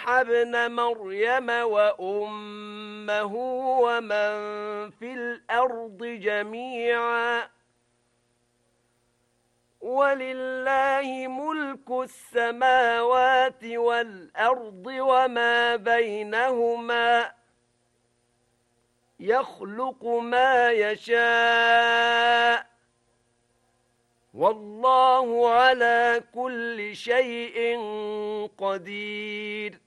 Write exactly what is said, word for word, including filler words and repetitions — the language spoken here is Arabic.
المسيح ابن مريم وأمه ومن في الأرض جميعا ولله ملك السماوات والأرض وما بينهما يخلق ما يشاء والله على كل شيء قدير